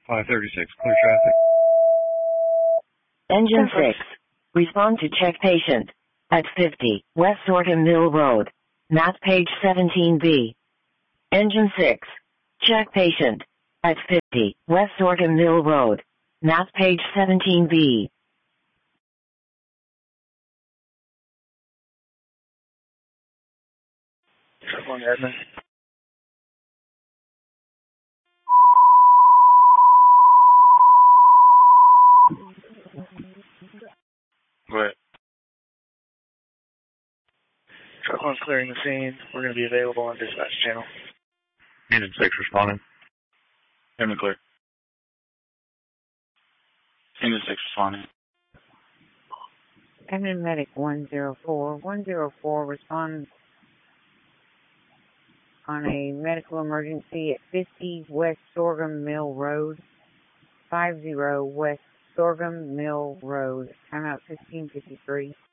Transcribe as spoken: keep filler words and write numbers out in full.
five thirty-six, clear traffic. Engine six. Respond to check patient. At fifty, West Sorghum Mill Road. Map page seventeen B. Engine six. Check patient. At fifty, West Sorghum Mill Road. Map page seventeen B. One admin. Go ahead. Truck one's clearing the scene. We're going to be available on dispatch channel. Engine six responding. Engine clear. Engine six responding. Admin Medic one zero four. one zero four respond on a medical emergency at fifty West Sorghum Mill Road. fifty West Sorghum Mill Road. Timeout fifteen fifty-three.